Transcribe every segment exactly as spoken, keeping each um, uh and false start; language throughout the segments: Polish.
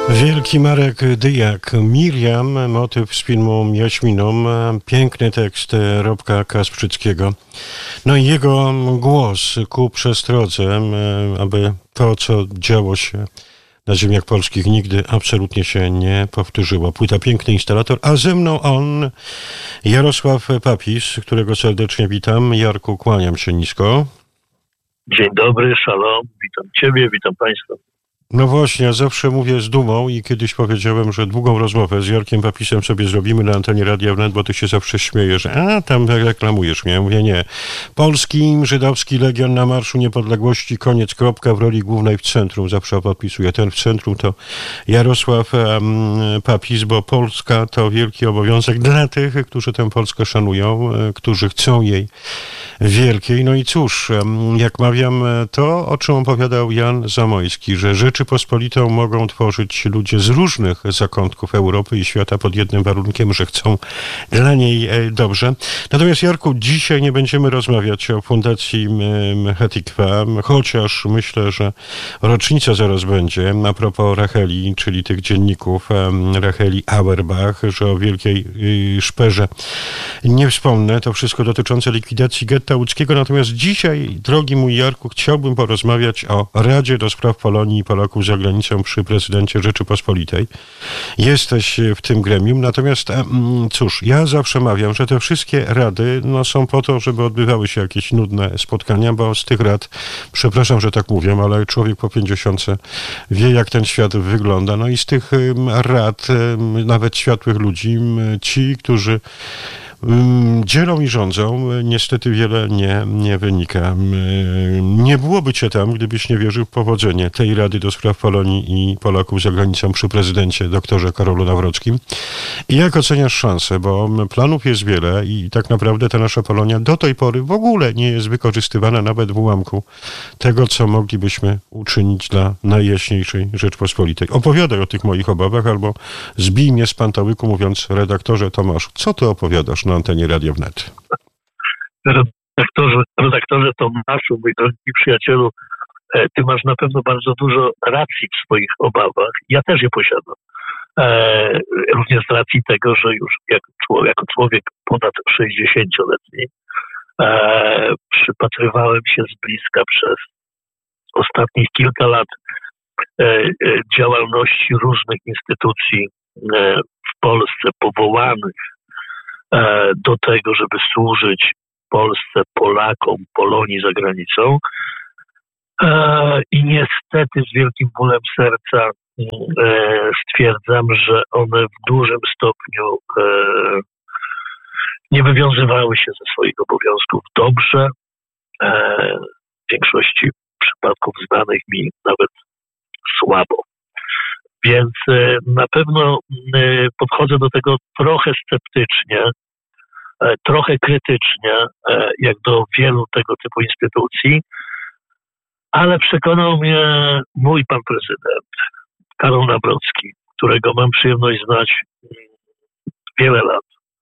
Wielki Marek Dyjak, Miriam, motyw z filmu Jaśminą, piękny tekst Robka Kasprzyckiego. No i jego głos ku przestrodze, aby to, co działo się na ziemiach polskich, nigdy absolutnie się nie powtórzyło. Płyta Piękny Instalator, a ze mną on, Jarosław Papis, którego serdecznie witam. Jarku, kłaniam się nisko. Dzień dobry, szalom, witam Ciebie, witam Państwa. No właśnie, ja zawsze mówię z dumą i kiedyś powiedziałem, że długą rozmowę z Jarkiem Papisem sobie zrobimy na antenie Radia Wnet, bo ty się zawsze śmiejesz, że a, tam reklamujesz mnie. Ja mówię, nie. Polski Żydowski Legion na Marszu Niepodległości, koniec, kropka, w roli głównej w centrum. Zawsze podpisuję. Ten w centrum to Jarosław um, Papis, bo Polska to wielki obowiązek dla tych, którzy tę Polskę szanują, którzy chcą jej wielkiej. No i cóż, jak mawiam, to, o czym opowiadał Jan Zamojski, że Rzeczypospolitą mogą tworzyć ludzie z różnych zakątków Europy i świata pod jednym warunkiem, że chcą dla niej dobrze. Natomiast, Jarku, dzisiaj nie będziemy rozmawiać o Fundacji Hetikwa, chociaż myślę, że rocznica zaraz będzie, a propos Racheli, czyli tych dzienników Racheli Auerbach, że o wielkiej szperze nie wspomnę. To wszystko dotyczące likwidacji getta łódzkiego. Natomiast dzisiaj, drogi mój Jarku, chciałbym porozmawiać o Radzie do Spraw Polonii i Polaków za granicą przy prezydencie Rzeczypospolitej. Jesteś w tym gremium, natomiast cóż, ja zawsze mawiam, że te wszystkie rady no, są po to, żeby odbywały się jakieś nudne spotkania, bo z tych rad, przepraszam, że tak mówię, ale człowiek po pięćdziesiątce wie, jak ten świat wygląda. No i z tych rad, nawet światłych ludzi, ci, którzy dzielą i rządzą, niestety wiele nie, nie wynika. Nie byłoby cię tam, gdybyś nie wierzył w powodzenie tej Rady do Spraw Polonii i Polaków za granicą przy prezydencie doktorze Karolu Nawrockim. I jak oceniasz szansę? Bo planów jest wiele i tak naprawdę ta nasza Polonia do tej pory w ogóle nie jest wykorzystywana nawet w ułamku tego, co moglibyśmy uczynić dla najjaśniejszej Rzeczpospolitej. Opowiadaj o tych moich obawach albo zbij mnie z pantałyku, mówiąc: redaktorze Tomasz, co ty opowiadasz na antenie Radia Wnet? Redaktorze, redaktorze Tomaszu, mój drogi przyjacielu, ty masz na pewno bardzo dużo racji w swoich obawach. Ja też je posiadam. E, również z racji tego, że już jako człowiek, jako człowiek ponad sześćdziesięcioletni e, przypatrywałem się z bliska przez ostatnich kilka lat e, e, działalności różnych instytucji e, w Polsce powołanych do tego, żeby służyć Polsce, Polakom, Polonii za granicą. I niestety z wielkim bólem serca stwierdzam, że one w dużym stopniu nie wywiązywały się ze swoich obowiązków dobrze. W większości przypadków znanych mi nawet słabo. Więc na pewno podchodzę do tego trochę sceptycznie, trochę krytycznie, jak do wielu tego typu instytucji, ale przekonał mnie mój pan prezydent, Karol Nawrocki, którego mam przyjemność znać wiele lat.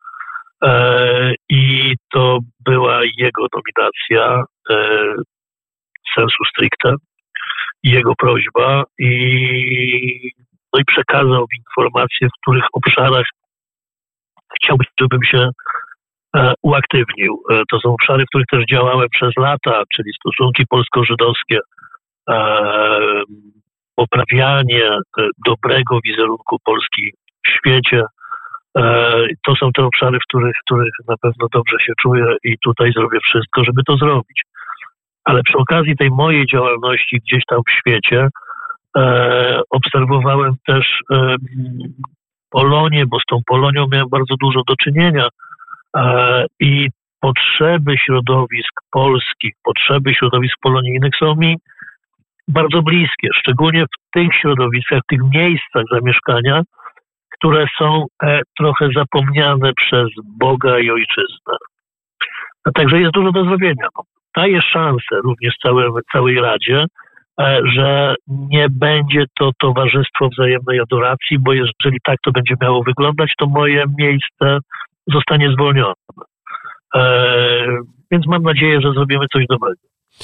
I to była jego nominacja sensu stricte, jego prośba i, no i przekazał mi informacje, w których obszarach chciałbym, żebym się e, uaktywnił. E, to są obszary, w których też działałem przez lata, czyli stosunki polsko-żydowskie, e, poprawianie e, dobrego wizerunku Polski w świecie. E, to są te obszary, w których, w których na pewno dobrze się czuję i tutaj zrobię wszystko, żeby to zrobić. Ale przy okazji tej mojej działalności gdzieś tam w świecie e, obserwowałem też e, Polonię, bo z tą Polonią miałem bardzo dużo do czynienia e, i potrzeby środowisk polskich, potrzeby środowisk polonijnych są mi bardzo bliskie, szczególnie w tych środowiskach, w tych miejscach zamieszkania, które są e, trochę zapomniane przez Boga i Ojczyznę. A także jest dużo do zrobienia. Daje szansę również całej, całej Radzie, że nie będzie to towarzystwo wzajemnej adoracji, bo jeżeli tak to będzie miało wyglądać, to moje miejsce zostanie zwolnione. Więc mam nadzieję, że zrobimy coś dobrego.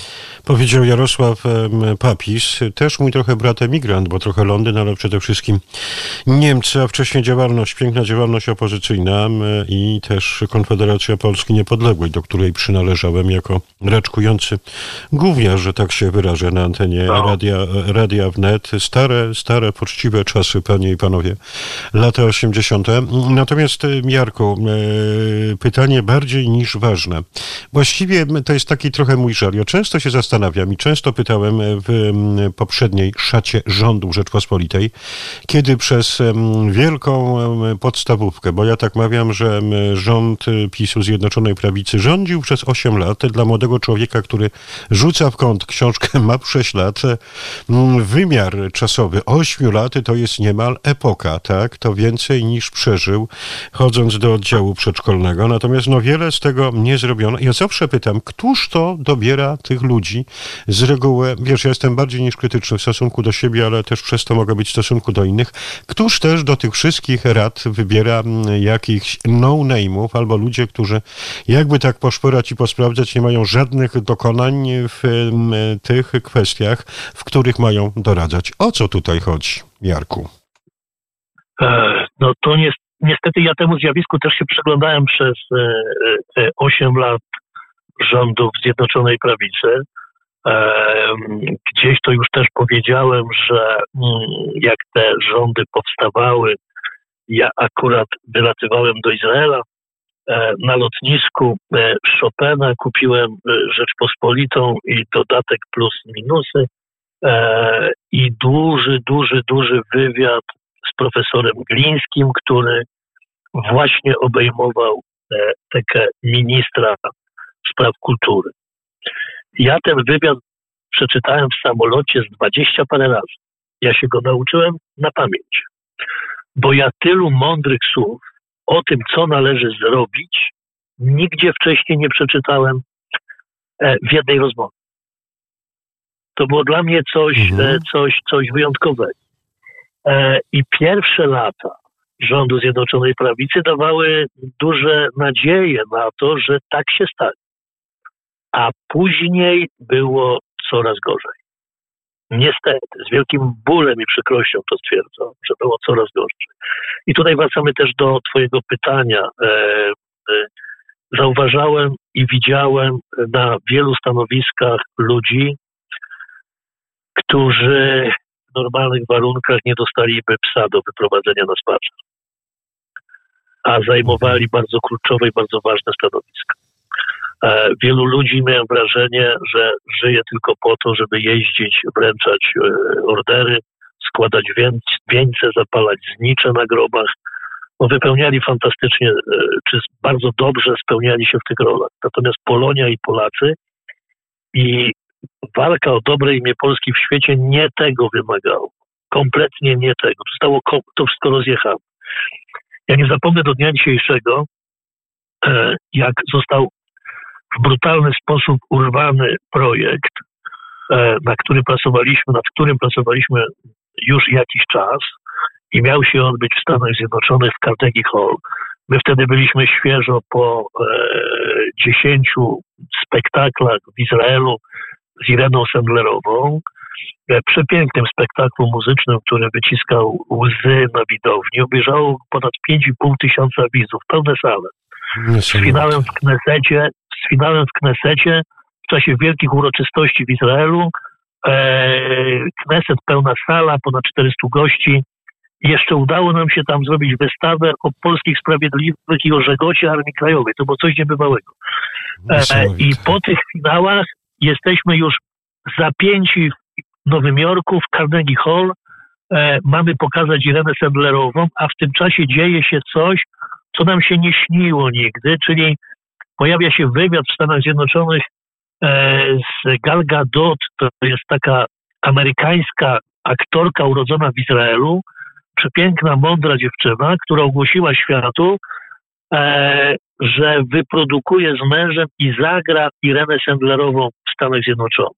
Powiedział Jarosław Papis, też mój trochę brat emigrant, bo trochę Londyn, ale przede wszystkim Niemcy, a wcześniej działalność, piękna działalność opozycyjna i też Konfederacja Polski Niepodległej, do której przynależałem jako raczkujący gówniarz, że tak się wyrażę, na antenie no. radia, radia Wnet. Stare, stare, poczciwe czasy, panie i panowie, lata osiemdziesiąte. Natomiast Jarku, pytanie bardziej niż ważne. Właściwie to jest taki trochę mój żal. Ja często się zastanawiam i często pytałem w poprzedniej szacie rządu Rzeczpospolitej, kiedy przez wielką podstawówkę, bo ja tak mawiam, że rząd PiSu Zjednoczonej Prawicy rządził przez osiem lat. Dla młodego człowieka, który rzuca w kąt książkę, ma sześć lat, wymiar czasowy ośmiu lat to jest niemal epoka, tak? To więcej niż przeżył, chodząc do oddziału przedszkolnego. Natomiast no wiele z tego nie zrobiono. Ja zawsze pytam, któż to dobiera tych ludzi? Z reguły, wiesz, ja jestem bardziej niż krytyczny w stosunku do siebie, ale też przez to mogę być w stosunku do innych. Któż też do tych wszystkich rad wybiera jakichś no-name'ów albo ludzie, którzy jakby tak poszperać i posprawdzać, nie mają żadnych dokonań w tych kwestiach, w których mają doradzać. O co tutaj chodzi, Jarku? No to nie, niestety ja temu zjawisku też się przyglądałem przez te osiem lat rządów Zjednoczonej Prawicy. Gdzieś to już też powiedziałem, że jak te rządy powstawały, ja akurat wylatywałem do Izraela. Na lotnisku Chopina kupiłem Rzeczpospolitą i dodatek plus minusy i duży, duży, duży wywiad z profesorem Glińskim, który właśnie obejmował tekę ministra spraw kultury. Ja ten wywiad przeczytałem w samolocie z dwadzieścia parę razy. Ja się go nauczyłem na pamięć, bo ja tylu mądrych słów o tym, co należy zrobić, nigdzie wcześniej nie przeczytałem w jednej rozmowie. To było dla mnie coś, mhm. coś, coś wyjątkowego. I pierwsze lata rządu Zjednoczonej Prawicy dawały duże nadzieje na to, że tak się stanie. A później było coraz gorzej. Niestety, z wielkim bólem i przykrością to stwierdzam, że było coraz gorzej. I tutaj wracamy też do twojego pytania. E, e, zauważałem i widziałem na wielu stanowiskach ludzi, którzy w normalnych warunkach nie dostaliby psa do wyprowadzenia na spacer, a zajmowali bardzo kluczowe i bardzo ważne stanowiska. E, wielu ludzi miałem wrażenie, że żyje tylko po to, żeby jeździć, wręczać e, ordery, składać wień- wieńce, zapalać znicze na grobach. No, wypełniali fantastycznie, e, czy bardzo dobrze spełniali się w tych rolach. Natomiast Polonia i Polacy i walka o dobre imię Polski w świecie nie tego wymagała. Kompletnie nie tego. Zostało to wszystko rozjechane. Ja nie zapomnę do dnia dzisiejszego, e, jak został w brutalny sposób urwany projekt, e, na który pracowaliśmy, nad którym pracowaliśmy już jakiś czas i miał się odbyć w Stanach Zjednoczonych w Carnegie Hall. My wtedy byliśmy świeżo po dziesięciu spektaklach w Izraelu z Ireną Sendlerową. E, przepięknym spektaklu muzycznym, który wyciskał łzy na widowni. Obejrzało ponad pięć i pół tysiąca widzów, pełne sale. Z finałem w Knesecie, z finałem w Knesecie w czasie wielkich uroczystości w Izraelu. E, Kneset pełna sala, ponad czterystu gości. I jeszcze udało nam się tam zrobić wystawę o polskich sprawiedliwych i o żegocie Armii Krajowej. To było coś niebywałego. E, I po tych finałach jesteśmy już zapięci w Nowym Jorku, w Carnegie Hall. E, mamy pokazać Irenę Sendlerową, a w tym czasie dzieje się coś, co nam się nie śniło nigdy, czyli pojawia się wywiad w Stanach Zjednoczonych e, z Gal Gadot, to jest taka amerykańska aktorka urodzona w Izraelu, przepiękna, mądra dziewczyna, która ogłosiła światu, e, że wyprodukuje z mężem i zagra Irenę Sendlerową w Stanach Zjednoczonych.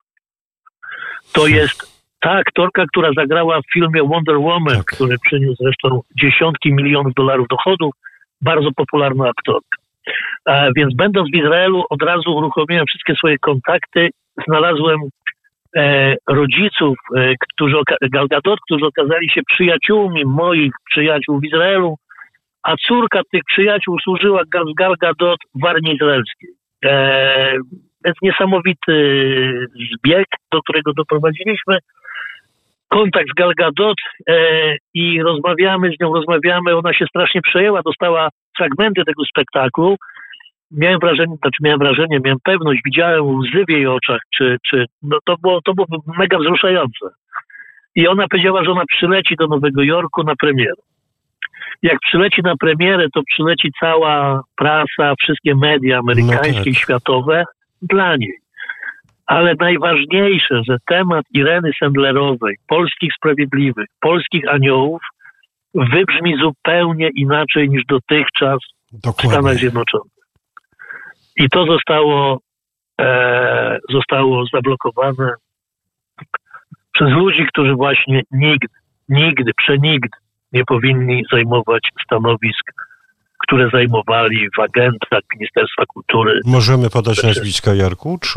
To jest ta aktorka, która zagrała w filmie Wonder Woman, tak, który przyniósł zresztą dziesiątki milionów dolarów dochodów, bardzo popularna aktorka. E, więc będąc w Izraelu, od razu uruchomiłem wszystkie swoje kontakty, znalazłem e, rodziców, e, którzy, Gal Gadot, którzy okazali się przyjaciółmi moich przyjaciół w Izraelu, a córka tych przyjaciół służyła z Gal Gadot w armii izraelskiej. E, więc niesamowity zbieg, do którego doprowadziliśmy. Kontakt z Gal Gadot e, i rozmawiamy z nią, rozmawiamy, ona się strasznie przejęła, dostała fragmenty tego spektaklu. Miałem wrażenie, znaczy miałem wrażenie, miałem pewność, widziałem łzy w jej oczach, czy, czy no to było, to było mega wzruszające. I ona powiedziała, że ona przyleci do Nowego Jorku na premierę. Jak przyleci na premierę, to przyleci cała prasa, wszystkie media amerykańskie i no tak. światowe dla niej. Ale najważniejsze, że temat Ireny Sendlerowej, polskich sprawiedliwych, polskich aniołów wybrzmi zupełnie inaczej niż dotychczas Dokładnie. w Stanach Zjednoczonych. I to zostało, e, zostało zablokowane przez ludzi, którzy właśnie nigdy, nigdy, przenigdy nie powinni zajmować stanowisk, które zajmowali w agentach Ministerstwa Kultury. Możemy podać nazwiska, Jarku, czy...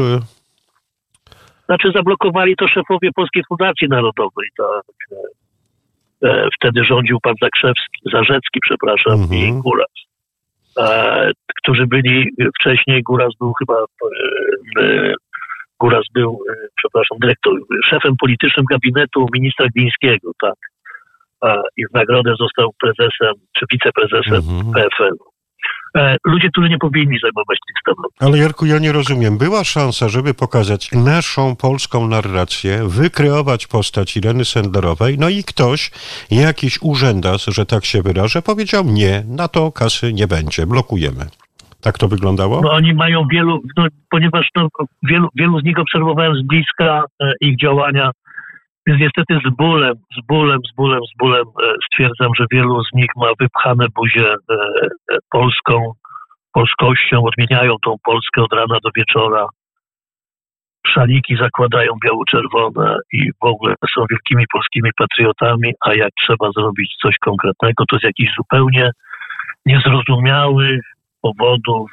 Znaczy zablokowali to szefowie Polskiej Fundacji Narodowej. Tak. E, wtedy rządził pan Zakrzewski, Zarzecki, przepraszam, mhm. i Góraz. E, którzy byli wcześniej, Góraz był chyba, e, Góraz był, e, przepraszam, dyrektor, szefem politycznym gabinetu ministra Glińskiego, tak. E, I w nagrodę został prezesem, czy wiceprezesem mhm. P F L. E, ludzie, którzy nie powinni zajmować tych stanowisk. Ale Jarku, ja nie rozumiem. Była szansa, żeby pokazać naszą polską narrację, wykreować postać Ireny Sendlerowej, no i ktoś, jakiś urzędas, że tak się wyrażę, powiedział nie, na to kasy nie będzie, blokujemy. Tak to wyglądało? No oni mają wielu, no, ponieważ no, wielu, wielu z nich obserwowałem z bliska e, ich działania, więc niestety z bólem, z bólem, z bólem, z bólem e, stwierdzam, że wielu z nich ma wypchane buzię e, e, polską, polskością, odmieniają tą Polskę od rana do wieczora. Szaliki zakładają biało-czerwone i w ogóle są wielkimi polskimi patriotami, a jak trzeba zrobić coś konkretnego, to z jakichś zupełnie niezrozumiałych powodów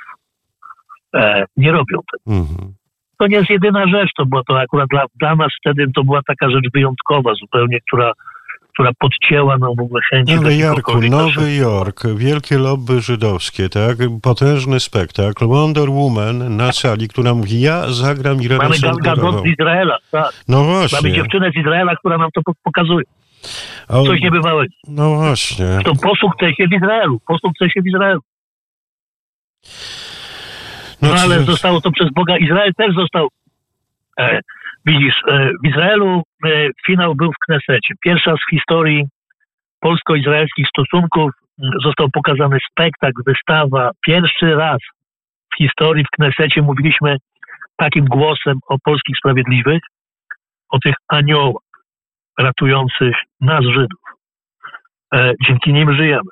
e, nie robią tego. Mhm. To nie jest jedyna rzecz, to było to akurat dla, dla nas wtedy to była taka rzecz wyjątkowa zupełnie, która, która podcięła nam w ogóle chęci. Ale Jarku, Nowy Jork, wielkie lobby żydowskie, tak? Potężny spektakl, Wonder Woman na sali, która mówi, ja zagram Irenę Mamy Gal Gadot z Izraela, tak. No właśnie. Mamy dziewczynę z Izraela, która nam to pokazuje. O, coś niebywałego. No właśnie. To po sukcesie w Izraelu, po sukcesie w Izraelu. No, no ale to... zostało to przez Boga. Izrael też został, e, widzisz, e, w Izraelu e, finał był w Knesecie. Pierwszy raz w historii polsko-izraelskich stosunków został pokazany spektakl, wystawa. Pierwszy raz w historii w Knesecie mówiliśmy takim głosem o polskich sprawiedliwych, o tych aniołach ratujących nas, Żydów. E, dzięki nim żyjemy.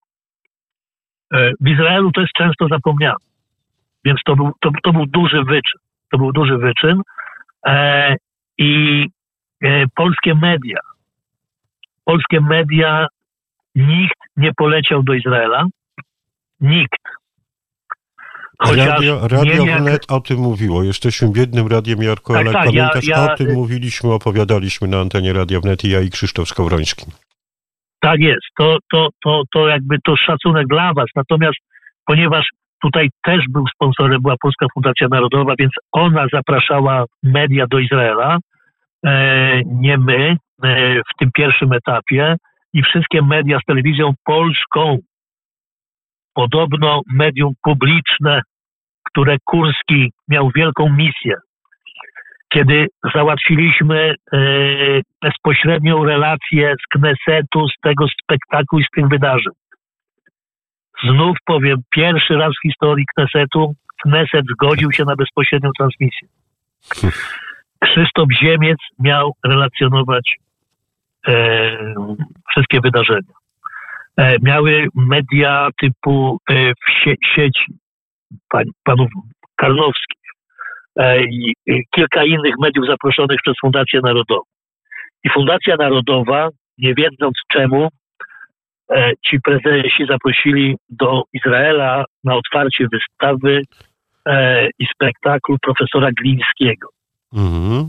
E, w Izraelu to jest często zapomniane. Więc to był, to, to był duży wyczyn. To był duży wyczyn. E, I e, polskie media, polskie media, nikt nie poleciał do Izraela. Nikt. Chociaż Radio, Radio jak... Wnet o tym mówiło. Jesteśmy biednym radiem, Jarko, tak, ale tak, pamiętasz, ja, ja... o tym mówiliśmy, opowiadaliśmy na antenie Radia Wnet i ja i Krzysztof Skowroński. Tak jest. To, to, to, to jakby to szacunek dla was. Natomiast ponieważ tutaj też był sponsorem, była Polska Fundacja Narodowa, więc ona zapraszała media do Izraela, e, nie my, e, w tym pierwszym etapie i wszystkie media z telewizją polską, podobno medium publiczne, które Kurski miał wielką misję. Kiedy załatwiliśmy e, bezpośrednią relację z Knesetu, z tego spektaklu i z tych wydarzeń. Znów powiem, pierwszy raz w historii Knesetu Kneset zgodził się na bezpośrednią transmisję. Krzysztof Ziemiec miał relacjonować e, wszystkie wydarzenia. E, miały media typu e, w sie, sieci pan, panów Karnowskich e, i e, kilka innych mediów zaproszonych przez Fundację Narodową. I Fundacja Narodowa, nie wiedząc czemu, ci prezesi zaprosili do Izraela na otwarcie wystawy e, i spektaklu profesora Glińskiego. Mm-hmm.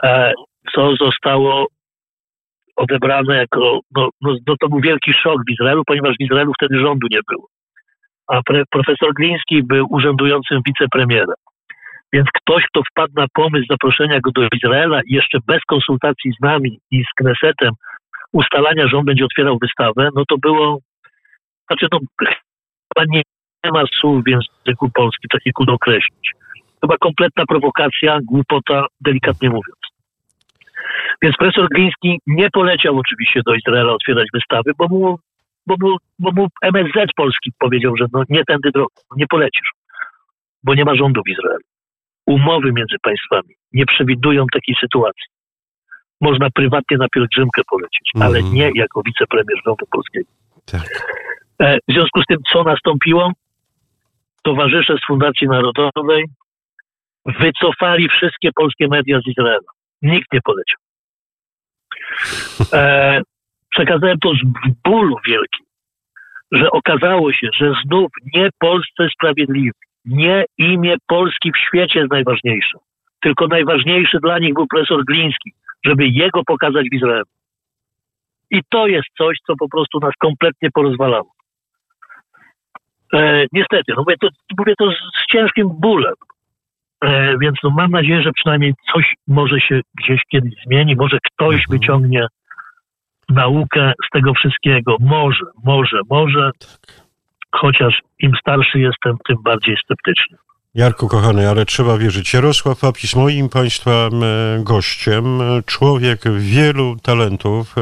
co zostało odebrane jako, no, no, no to był wielki szok w Izraelu, ponieważ w Izraelu wtedy rządu nie było. A pre, profesor Gliński był urzędującym wicepremierem. Więc ktoś, kto wpadł na pomysł zaproszenia go do Izraela i jeszcze bez konsultacji z nami i z Knesetem ustalania, że on będzie otwierał wystawę, no to było, znaczy no chyba nie, nie ma słów w języku polskim takich kud określić. Chyba kompletna prowokacja, głupota, delikatnie mówiąc. Więc profesor Gliński nie poleciał oczywiście do Izraela otwierać wystawy, bo mu, bo mu, bo mu M S Z polski powiedział, że no nie tędy drogą, nie polecisz, bo nie ma rządu w Izraelu. Umowy między państwami nie przewidują takiej sytuacji. Można prywatnie na pielgrzymkę polecieć, mm. ale nie jako wicepremier rządu polskiego. Tak. E, w związku z tym, co nastąpiło? Towarzysze z Fundacji Narodowej wycofali wszystkie polskie media z Izraela. Nikt nie poleciał. E, przekazałem to z bólu wielkim, że okazało się, że znów nie Polsce sprawiedliwi, nie imię Polski w świecie jest najważniejsze, tylko najważniejszy dla nich był profesor Gliński, żeby jego pokazać w Izraelu. I to jest coś, co po prostu nas kompletnie porozwalało. E, niestety, no mówię to, mówię to z, z ciężkim bólem. E, więc no mam nadzieję, że przynajmniej coś może się gdzieś kiedyś zmieni, może ktoś mhm. wyciągnie naukę z tego wszystkiego. Może, może, może. Chociaż im starszy jestem, tym bardziej sceptyczny. Jarku, kochany, ale trzeba wierzyć. Jarosław Papis, moim Państwa gościem, człowiek wielu talentów,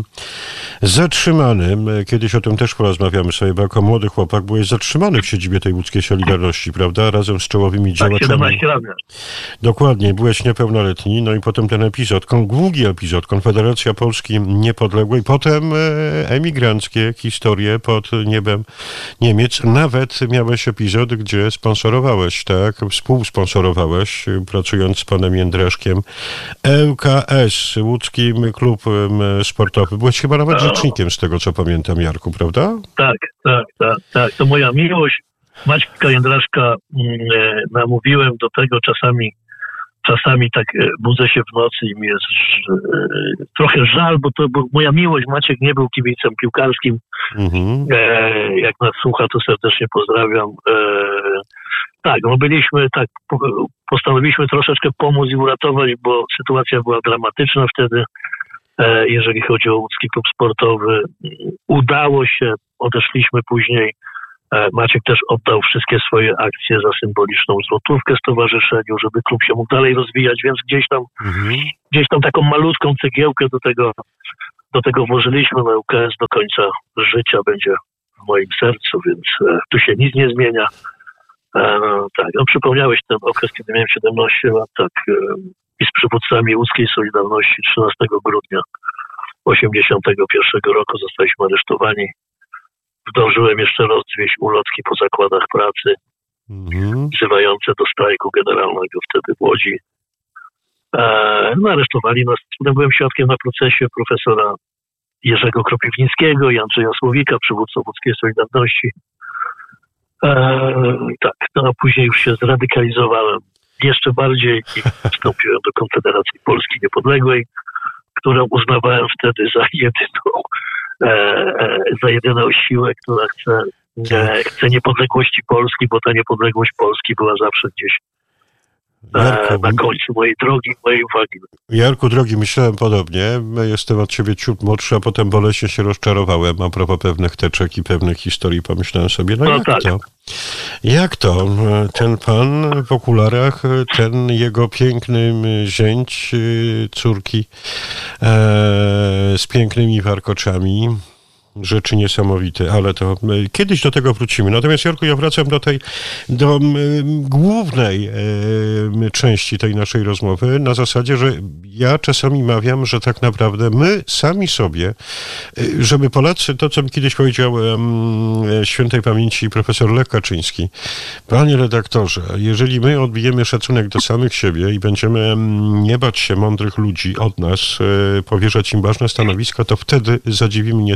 zatrzymany, kiedyś o tym też porozmawiamy sobie, bo jako młody chłopak byłeś zatrzymany w siedzibie tej łódzkiej Solidarności, prawda? Razem z czołowymi działaczami. Tak, siedemnaście lat. Dokładnie, byłeś niepełnoletni, no i potem ten epizod, długi epizod, Konfederacja Polski Niepodległej, potem emigranckie historie pod niebem Niemiec. Nawet miałeś epizod, gdzie sponsorowałeś, tak, współsponsorowałeś, pracując z panem Jędraszkiem, L K S, Łódzki Klub Sportowy. Byłeś chyba nawet rzecznikiem, z tego co pamiętam, Jarku, prawda? Tak, tak, tak, tak. To moja miłość. Maćka Jędraszka e, namówiłem do tego czasami, czasami tak e, budzę się w nocy i mi jest e, trochę żal, bo to bo moja miłość, Maciek nie był kibicem piłkarskim. Mhm. E, jak nas słucha, to serdecznie pozdrawiam. E, Tak, no byliśmy, tak, postanowiliśmy troszeczkę pomóc i uratować, bo sytuacja była dramatyczna wtedy, e, jeżeli chodzi o Łódzki Klub Sportowy. Udało się, odeszliśmy później. E, Maciek też oddał wszystkie swoje akcje za symboliczną złotówkę stowarzyszeniu, żeby klub się mógł dalej rozwijać, więc gdzieś tam, mhm. gdzieś tam taką malutką cegiełkę do tego, do tego włożyliśmy. No, U K S do końca życia będzie w moim sercu, więc e, tu się nic nie zmienia. E, tak, no przypomniałeś ten okres, kiedy miałem siedemnaście lat, tak, e, i z przywódcami Łódzkiej Solidarności trzynastego grudnia osiemdziesiątego pierwszego roku zostaliśmy aresztowani. Zdążyłem jeszcze rozwieść ulotki po zakładach pracy, mm-hmm. wzywające do strajku generalnego wtedy w Łodzi. E, no, aresztowali nas. Byłem świadkiem na procesie profesora Jerzego Kropiwnickiego i Andrzeja Słowika, przywódców Łódzkiej Solidarności. Eee, tak, no a później już się zradykalizowałem jeszcze bardziej i wstąpiłem do Konfederacji Polski Niepodległej, którą uznawałem wtedy za jedyną, e, za jedyną siłę, która chce, e, chce niepodległości Polski, bo ta niepodległość Polski była zawsze gdzieś Jarku, na końcu mojej drogi, mojej uwagi. Jarku, drogi, myślałem podobnie. Jestem od ciebie ciut młodszy, a potem boleśnie się rozczarowałem a propos pewnych teczek i pewnych historii. Pomyślałem sobie, no, no jak tak. to? Jak to? Ten pan w okularach, ten jego piękny zięć córki e, z pięknymi warkoczami. Rzeczy niesamowite, ale to kiedyś do tego wrócimy. Natomiast, Jarku, ja wracam do tej, do um, głównej um, części tej naszej rozmowy na zasadzie, że ja czasami mawiam, że tak naprawdę my sami sobie, żeby Polacy, to co mi kiedyś powiedział um, świętej pamięci profesor Lech Kaczyński, panie redaktorze, jeżeli my odbijemy szacunek do samych siebie i będziemy um, nie bać się mądrych ludzi od nas, um, powierzać im ważne stanowiska, to wtedy zadziwimy nie tylko siebie,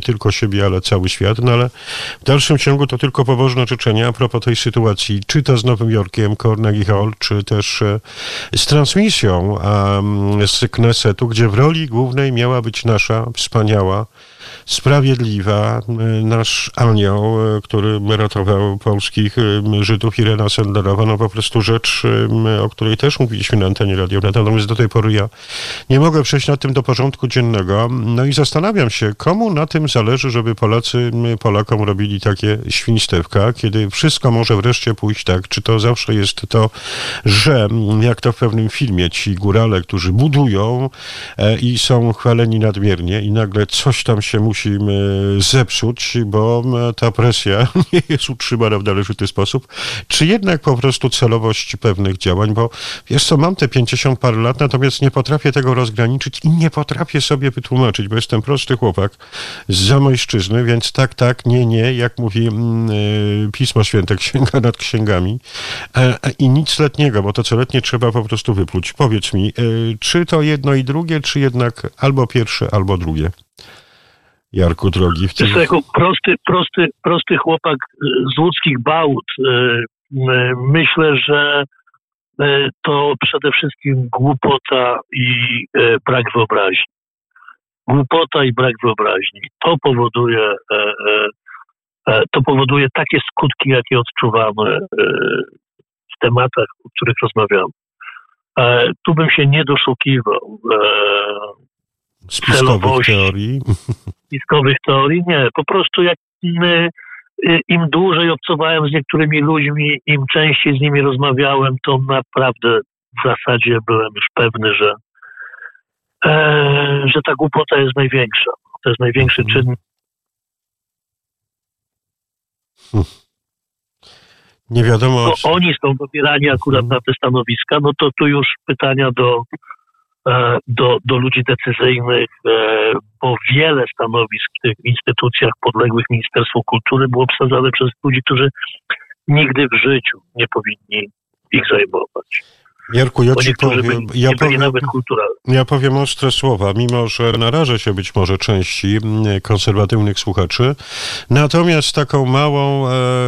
siebie, ale cały świat, no ale w dalszym ciągu to tylko pobożne życzenia a propos tej sytuacji, czy to z Nowym Jorkiem, Carnegie Hall, czy też z transmisją um, z Knesetu, gdzie w roli głównej miała być nasza wspaniała, sprawiedliwa, nasz anioł, który ratował polskich Żydów, Irena Sendlerowa, no po prostu rzecz, o której też mówiliśmy na antenie Radia Wnet. Natomiast do tej pory ja nie mogę przejść nad tym do porządku dziennego. No i zastanawiam się, komu na tym zależy, żeby Polacy Polakom robili takie świństewka, kiedy wszystko może wreszcie pójść tak. Czy to zawsze jest to, że jak to w pewnym filmie ci górale, którzy budują i są chwaleni nadmiernie i nagle coś tam się musi zepsuć, bo ta presja nie jest utrzymana w należyty sposób, czy jednak po prostu celowość pewnych działań, bo wiesz co, mam te pięćdziesiąt parę lat, natomiast nie potrafię tego rozgraniczyć i nie potrafię sobie wytłumaczyć, bo jestem prosty chłopak z Zamojszczyzny, więc tak, tak, nie, nie, jak mówi yy, Pismo Święte, księga nad księgami e, i nic letniego, bo to co letnie trzeba po prostu wypluć. Powiedz mi, yy, czy to jedno i drugie, czy jednak albo pierwsze, albo drugie? Jarku drogi. W tym... Jest to jako prosty, prosty, prosty chłopak z łódzkich Bałt. Myślę, że to przede wszystkim głupota i brak wyobraźni. Głupota i brak wyobraźni. To powoduje, to powoduje takie skutki, jakie odczuwamy w tematach, o których rozmawiamy. Tu bym się nie doszukiwał spiskowych teorii. Spiskowych teorii, nie. Po prostu jak my, im dłużej obcowałem z niektórymi ludźmi, im częściej z nimi rozmawiałem, to naprawdę w zasadzie byłem już pewny, że, e, że ta głupota jest największa. To jest największy hmm. czyn. Hmm. Nie wiadomo. Bo oni są dobierani akurat hmm. na te stanowiska, no to tu już pytania do Do, do ludzi decyzyjnych, bo wiele stanowisk w tych instytucjach podległych Ministerstwu Kultury było obsadzane przez ludzi, którzy nigdy w życiu nie powinni ich zajmować. Jarku, ja ci powiem, ja powiem, nawet kulturalni. ja powiem ostre słowa, mimo że narażę się być może części konserwatywnych słuchaczy, natomiast taką małą,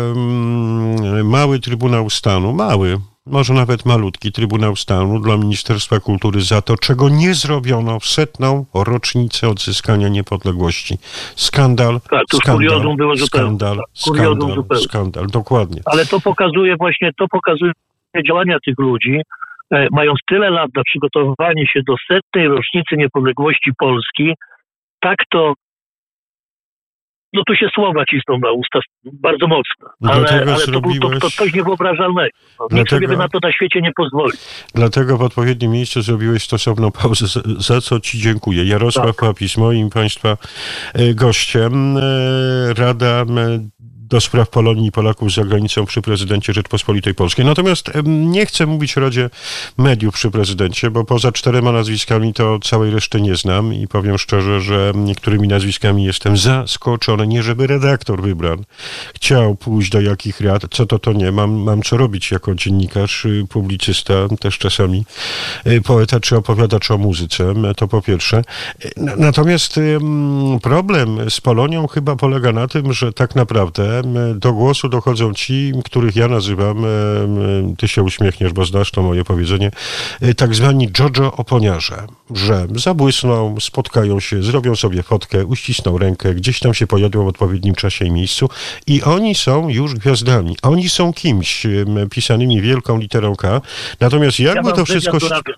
e, mały Trybunał Stanu, mały, może nawet malutki Trybunał Stanu dla Ministerstwa Kultury za to, czego nie zrobiono w setną rocznicę odzyskania niepodległości. Skandal, tak, to skandal, było skandal, tak, skandal, skandal, dokładnie. Ale to pokazuje właśnie, to pokazuje działania tych ludzi, e, mając tyle lat na przygotowanie się do setnej rocznicy niepodległości Polski, tak to no tu się słowa cisną na usta bardzo mocno, ale, ale to, był, to, to coś niewyobrażalnego. No, nikt sobie by na to na świecie nie pozwoli. Dlatego w odpowiednim miejscu zrobiłeś stosowną pauzę, za, za co ci dziękuję. Jarosław tak. Papis, moim Państwa gościem. Rada do spraw Polonii i Polaków za granicą przy prezydencie Rzeczpospolitej Polskiej. Natomiast nie chcę mówić o Radzie Mediów przy prezydencie, bo poza czterema nazwiskami to całej reszty nie znam i powiem szczerze, że niektórymi nazwiskami jestem zaskoczony. Nie żeby redaktor wybrany chciał pójść do jakich rad, co to to nie. Mam, mam co robić jako dziennikarz, publicysta, też czasami poeta czy opowiadacz o muzyce, to po pierwsze. Natomiast problem z Polonią chyba polega na tym, że tak naprawdę do głosu dochodzą ci, których ja nazywam, ty się uśmiechniesz, bo znasz to moje powiedzenie, tak zwani Jojo oponiarze, że zabłysną, spotkają się, zrobią sobie fotkę, uścisną rękę, gdzieś tam się pojadą w odpowiednim czasie i miejscu i oni są już gwiazdami. Oni są kimś pisanymi wielką literą K. Natomiast jakby ja to wszystko...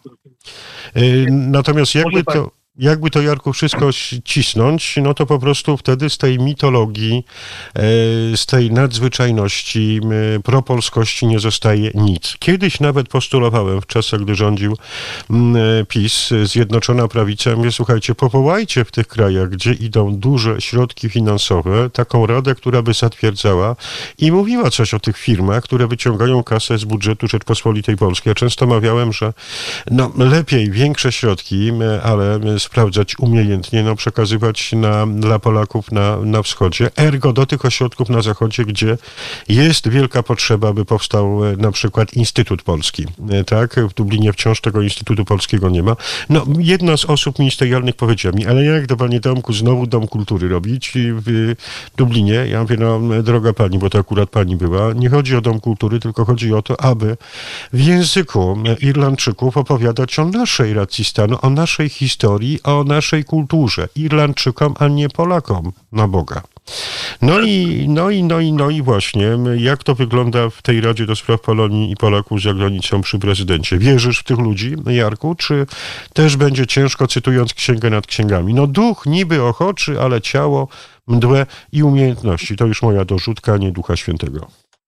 Natomiast jakby to... Jakby to, Jarku, wszystko cisnąć, no to po prostu wtedy z tej mitologii, z tej nadzwyczajności, propolskości nie zostaje nic. Kiedyś nawet postulowałem w czasach, gdy rządził PiS, Zjednoczona Prawica, mówię, słuchajcie, powołajcie w tych krajach, gdzie idą duże środki finansowe, taką radę, która by zatwierdzała i mówiła coś o tych firmach, które wyciągają kasę z budżetu Rzeczpospolitej Polskiej. Ja często mawiałem, że no lepiej większe środki, ale sprawdzać umiejętnie, no przekazywać na, dla Polaków na, na wschodzie, ergo do tych ośrodków na zachodzie, gdzie jest wielka potrzeba, aby powstał na przykład Instytut Polski, tak? W Dublinie wciąż tego Instytutu Polskiego nie ma. No, jedna z osób ministerialnych powiedziała mi, ale jak to, panie Tomku, znowu Dom Kultury robić w Dublinie? Ja mówię, no droga pani, bo to akurat pani była, nie chodzi o Dom Kultury, tylko chodzi o to, aby w języku Irlandczyków opowiadać o naszej racji stanu, o naszej historii, o naszej kulturze. Irlandczykom, a nie Polakom, na Boga. No i, no i, no i, no i właśnie, jak to wygląda w tej Radzie do Spraw Polonii i Polaków za granicą przy prezydencie? Wierzysz w tych ludzi, Jarku, czy też będzie ciężko, cytując księgę nad księgami? No duch niby ochoczy, ale ciało mdłe i umiejętności. To już moja dorzutka, nie Ducha Świętego.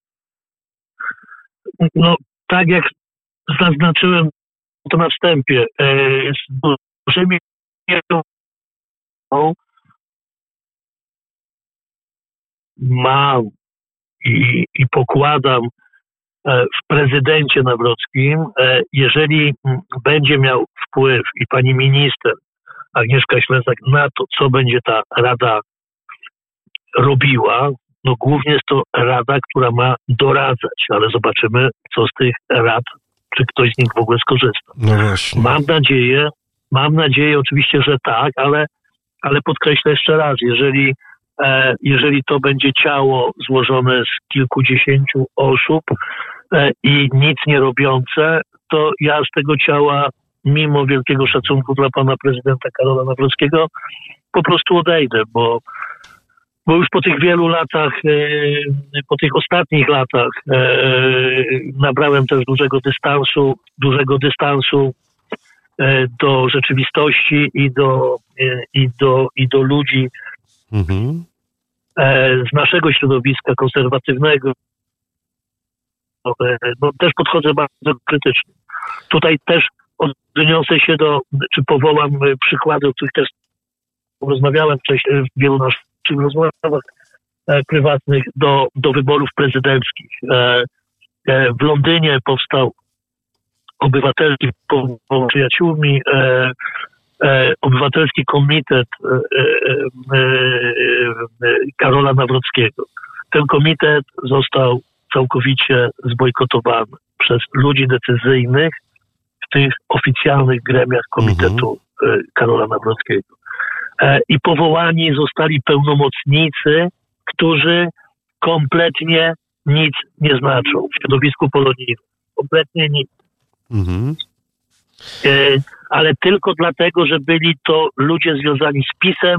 No, tak jak zaznaczyłem to na wstępie, z dużymi mam i, i pokładam w prezydencie Nawrockim, jeżeli będzie miał wpływ i pani minister Agnieszka Ślezak na to, co będzie ta rada robiła, no głównie jest to rada, która ma doradzać, ale zobaczymy, co z tych rad, czy ktoś z nich w ogóle skorzysta. No właśnie. Mam nadzieję, mam nadzieję oczywiście, że tak, ale, ale podkreślę jeszcze raz, jeżeli, e, jeżeli to będzie ciało złożone z kilkudziesięciu osób e, i nic nie robiące, to ja z tego ciała, mimo wielkiego szacunku dla pana prezydenta Karola Nawrockiego, po prostu odejdę, bo Bo już po tych wielu latach, po tych ostatnich latach nabrałem też dużego dystansu, dużego dystansu do rzeczywistości i do, i do, i do ludzi mhm. z naszego środowiska konserwatywnego. No, też podchodzę bardzo krytycznie. Tutaj też odniosę się do, czy powołam przykłady, o których też rozmawiałem wcześniej w wielu naszych w rozmowach e, prywatnych do, do wyborów prezydenckich. E, e, w Londynie powstał obywatelski, po, po przyjaciółmi, e, e, obywatelski komitet e, e, e, Karola Nawrockiego. Ten komitet został całkowicie zbojkotowany przez ludzi decyzyjnych w tych oficjalnych gremiach komitetu mhm. e, Karola Nawrockiego. I powołani zostali pełnomocnicy, którzy kompletnie nic nie znaczą w środowisku polonijnym. Kompletnie nic. Mhm. Ale tylko dlatego, że byli to ludzie związani z PiS-em,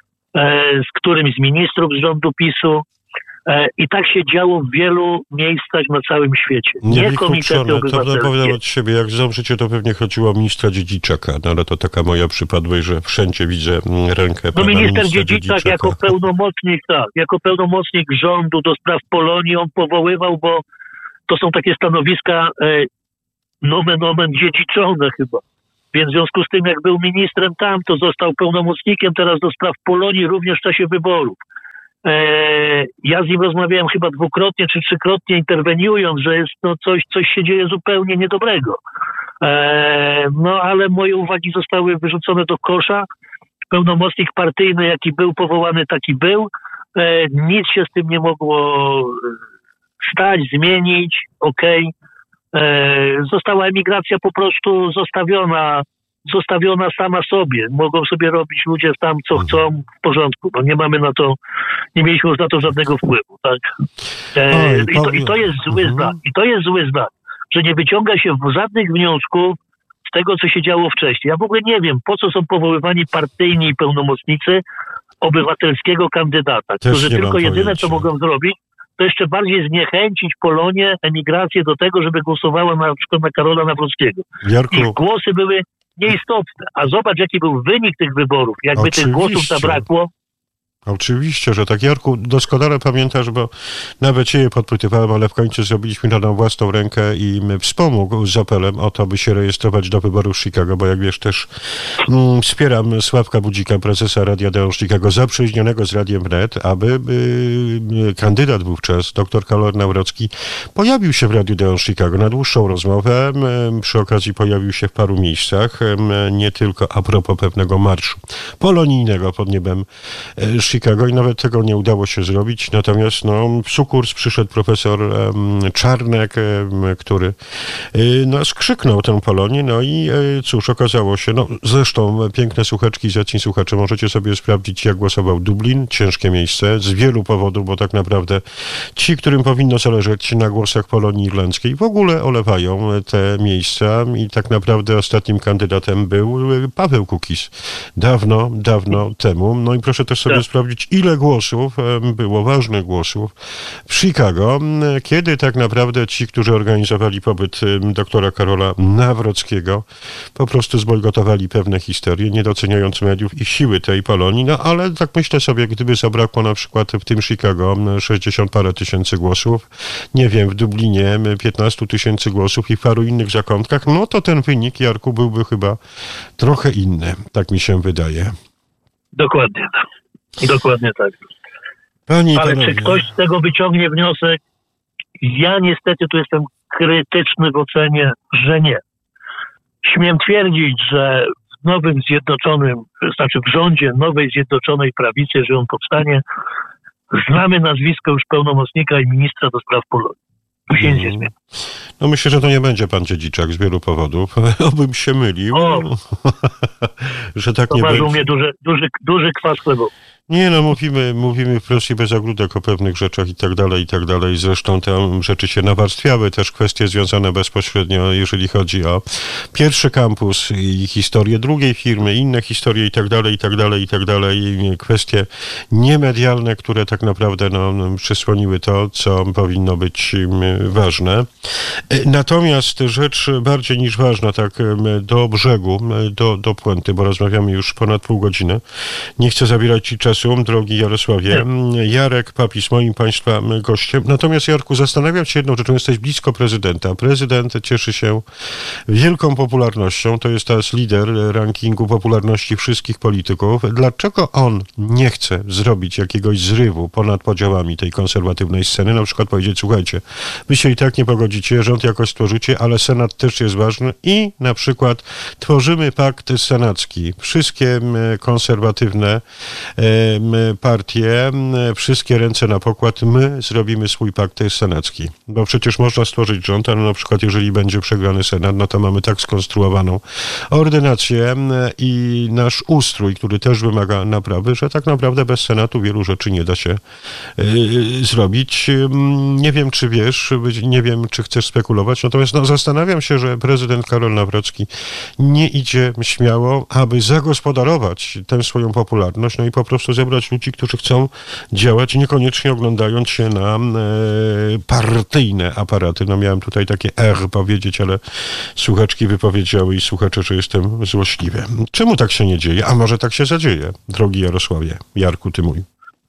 z którymś z ministrów z rządu PiS-u. I tak się działo w wielu miejscach na całym świecie. Nie, nie komitety obywatelskie. To powiem od siebie, jak zobaczycie, to pewnie chodziło o ministra Dziedziczaka, no ale to taka moja przypadłość, że wszędzie widzę rękę no, pana minister ministra Dziedziczak Dziedziczaka. jako pełnomocnik, tak, jako pełnomocnik rządu do spraw Polonii on powoływał, bo to są takie stanowiska e, nomen omen dziedziczone chyba. Więc w związku z tym, jak był ministrem tam, to został pełnomocnikiem teraz do spraw Polonii również w czasie wyborów. Ja z nim rozmawiałem chyba dwukrotnie czy trzykrotnie, interweniując, że jest no coś, coś się dzieje zupełnie niedobrego. No ale moje uwagi zostały wyrzucone do kosza. Pełnomocnik partyjny, jaki był powołany, taki był. Nic się z tym nie mogło stać, zmienić. Okej. Została emigracja po prostu zostawiona zostawiona sama sobie. Mogą sobie robić ludzie tam, co chcą, w porządku. No nie mamy na to, nie mieliśmy już na to żadnego wpływu, tak? E, i, to, I to jest zły znak. I to jest zły znak, że nie wyciąga się żadnych wniosków z tego, co się działo wcześniej. Ja w ogóle nie wiem, po co są powoływani partyjni i pełnomocnicy obywatelskiego kandydata, Też którzy tylko jedyne, pojęcia. co mogą zrobić, to jeszcze bardziej zniechęcić Polonię, emigrację do tego, żeby głosowała na przykład na Karola Nawrockiego. Jarku, ich głosy były nieistotne. A zobacz, jaki był wynik tych wyborów. Jakby Oczywiście. tych głosów zabrakło, Oczywiście, że tak. Jarku, doskonale pamiętasz, bo nawet cię je podpytywałem, ale w końcu zrobiliśmy to na własną rękę i wspomógł z apelem o to, by się rejestrować do wyborów Chicago, bo jak wiesz też mm, wspieram Sławka Budzika, prezesa Radia Odeon Chicago, zaprzyjaźnionego z Radiem Wnet, aby y, kandydat wówczas, dr Karol Nawrocki, pojawił się w Radiu Odeon Chicago na dłuższą rozmowę. Y, przy okazji pojawił się w paru miejscach, y, nie tylko a propos pewnego marszu polonijnego pod niebem y, Chicago i nawet tego nie udało się zrobić. Natomiast no, w sukurs przyszedł profesor um, Czarnek, um, który y, no, skrzyknął tę Polonię. No i y, cóż, okazało się, no zresztą piękne słuchaczki, zacni słuchacze, możecie sobie sprawdzić, jak głosował Dublin. Ciężkie miejsce z wielu powodów, bo tak naprawdę ci, którym powinno zależeć na głosach Polonii Irlandzkiej, w ogóle olewają te miejsca i tak naprawdę ostatnim kandydatem był Paweł Kukiz. Dawno, dawno temu. No i proszę też sobie sprawdzić, ile głosów było, ważnych głosów w Chicago, kiedy tak naprawdę ci, którzy organizowali pobyt doktora Karola Nawrockiego, po prostu zbojkotowali pewne historie, nie doceniając mediów i siły tej Polonii. No ale tak myślę sobie, gdyby zabrakło na przykład w tym Chicago sześćdziesiąt parę tysięcy głosów, nie wiem, w Dublinie piętnaście tysięcy głosów i w paru innych zakątkach, no to ten wynik, Jarku, byłby chyba trochę inny. Tak mi się wydaje. Dokładnie tak. Dokładnie tak. Pani Ale panowie. czy ktoś z tego wyciągnie wniosek? Ja niestety tu jestem krytyczny w ocenie, że nie. Śmiem twierdzić, że w nowym zjednoczonym, znaczy w rządzie nowej zjednoczonej prawicy, jeżeli on powstanie, znamy nazwisko już pełnomocnika i ministra do spraw Polonii. Tu się nic nie zmieni. No myślę, że to nie będzie pan Dziedziczak z wielu powodów. Obym się mylił, O, że tak to nie ważył będzie. mnie duży, duży, duży kwas chlebowy. Nie, no mówimy, mówimy wprost i bez ogródek o pewnych rzeczach i tak dalej, i tak dalej. Zresztą te rzeczy się nawarstwiały, też kwestie związane bezpośrednio, jeżeli chodzi o pierwszy kampus i historię drugiej firmy, inne historie i tak dalej, i tak dalej, i tak dalej. Kwestie niemedialne, które tak naprawdę no, przysłoniły to, co powinno być ważne. Natomiast rzecz bardziej niż ważna, tak do brzegu, do, do puenty, bo rozmawiamy już ponad pół godziny. Nie chcę zabierać ci czasu, drogi Jarosławie. Jarek Papis, moim Państwa gościem. Natomiast, Jarku, zastanawiam się jedną rzeczą. Jesteś blisko prezydenta. Prezydent cieszy się wielką popularnością. To jest teraz lider rankingu popularności wszystkich polityków. Dlaczego on nie chce zrobić jakiegoś zrywu ponad podziałami tej konserwatywnej sceny? Na przykład powiedzieć, słuchajcie, wy się i tak nie pogodzicie, rząd jakoś stworzycie, ale Senat też jest ważny i na przykład tworzymy pakt senacki. Wszystkie konserwatywne partie, wszystkie ręce na pokład, my zrobimy swój pakt senacki. Bo przecież można stworzyć rząd, ale na przykład jeżeli będzie przegrany Senat, no to mamy tak skonstruowaną ordynację i nasz ustrój, który też wymaga naprawy, że tak naprawdę bez Senatu wielu rzeczy nie da się y, zrobić. Nie wiem, czy wiesz, nie wiem, czy chcesz spekulować, natomiast no, zastanawiam się, że prezydent Karol Nawrocki nie idzie śmiało, aby zagospodarować tę swoją popularność, no i po prostu zebrać ludzi, którzy chcą działać, niekoniecznie oglądając się na e, partyjne aparaty. No miałem tutaj takie R powiedzieć, ale słuchaczki wypowiedziały i słuchacze, że jestem złośliwy. Czemu tak się nie dzieje? A może tak się zadzieje, drogi Jarosławie? Jarku, ty mój.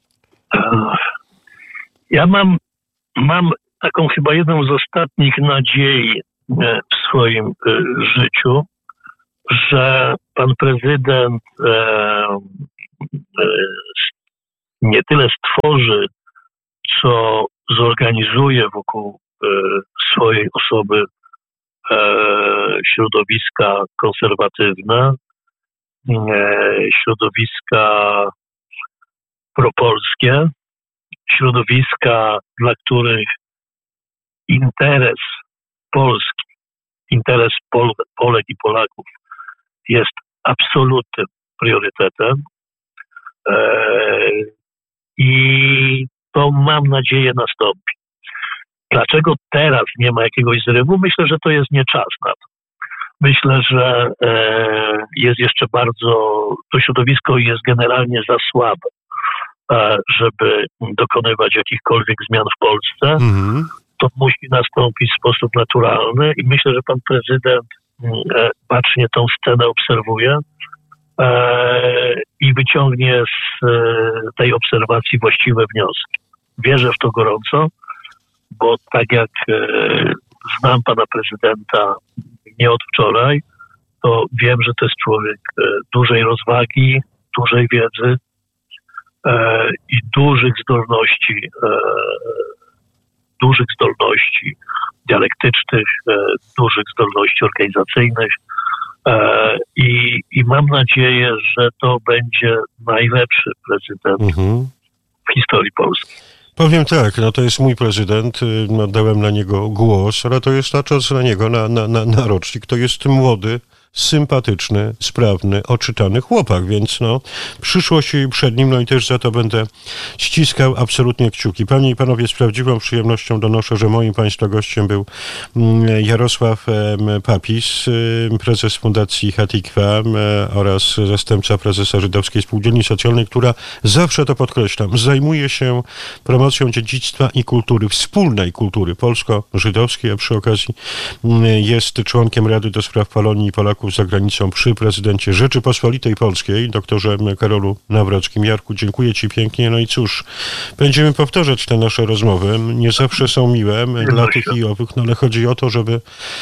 Ja mam, mam taką chyba jedną z ostatnich nadziei w swoim życiu, że pan prezydent e, nie tyle stworzy, co zorganizuje wokół swojej osoby środowiska konserwatywne, środowiska propolskie, środowiska, dla których interes Polski, interes Pol- Polek i Polaków jest absolutnym priorytetem. I to, mam nadzieję, nastąpi. Dlaczego teraz nie ma jakiegoś zrywu? Myślę, że to jest nie czas na to. Myślę, że jest jeszcze bardzo, to środowisko jest generalnie za słabe, żeby dokonywać jakichkolwiek zmian w Polsce. Mm-hmm. To musi nastąpić w sposób naturalny i myślę, że pan prezydent bacznie tą scenę obserwuje e, i wyciągnie z e, tej obserwacji właściwe wnioski. Wierzę w to gorąco, bo tak jak e, znam pana prezydenta nie od wczoraj, to wiem, że to jest człowiek e, dużej rozwagi, dużej wiedzy e, i dużych zdolności, e, dużych zdolności dialektycznych, e, dużych zdolności organizacyjnych e, i, i mam nadzieję, że to będzie najlepszy prezydent Mhm. w historii Polski. Powiem tak, no to jest mój prezydent, y, oddałem na niego głos, ale to jest na czas na niego, na, na, na, na rocznik. To jest młody, sympatyczny, sprawny, oczytany chłopak, więc no przyszłość przed nim, no i też za to będę ściskał absolutnie kciuki. Panie i panowie, z prawdziwą przyjemnością donoszę, że moim państwa gościem był Jarosław Papis, prezes Fundacji Hatikwa oraz zastępca prezesa Żydowskiej Spółdzielni Socjalnej, która, zawsze to podkreślam, zajmuje się promocją dziedzictwa i kultury, wspólnej kultury polsko-żydowskiej, a przy okazji jest członkiem Rady do Spraw Polonii i Polaków za granicą przy prezydencie Rzeczypospolitej Polskiej, doktorze Karolu Nawrockim. Jarku, dziękuję ci pięknie. No i cóż, będziemy powtarzać te nasze rozmowy. Nie zawsze są miłe dla tych i owych, no ale chodzi o to, żeby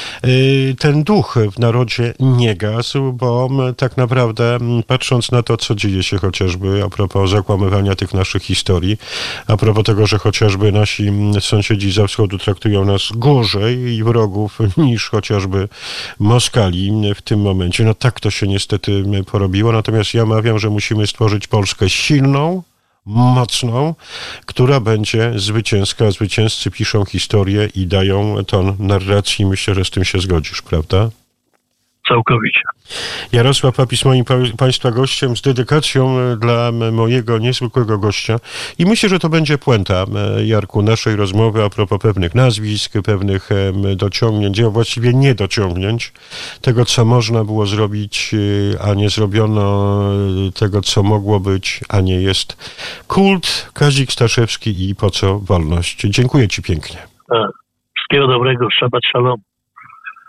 y, ten duch w narodzie nie gasł, bo tak naprawdę, patrząc na to, co dzieje się chociażby a propos zakłamywania tych naszych historii, a propos tego, że chociażby nasi sąsiedzi za wschodu traktują nas gorzej i wrogów niż chociażby Moskali w tym momencie. No tak to się niestety porobiło. Natomiast ja mawiam, że musimy stworzyć Polskę silną, mocną, która będzie zwycięska. Zwycięzcy piszą historię i dają ton narracji. Myślę, że z tym się zgodzisz, prawda? Całkowicie. Jarosław Papis, moim pa- państwa gościem, z dedykacją dla mojego niezwykłego gościa. I myślę, że to będzie puenta, Jarku, naszej rozmowy a propos pewnych nazwisk, pewnych dociągnięć, a właściwie niedociągnięć, tego, co można było zrobić, a nie zrobiono, tego, co mogło być, a nie jest. Kult, Kazik Staszewski i Po co wolność. Dziękuję ci pięknie. Wszystkiego dobrego. Shabbat shalom.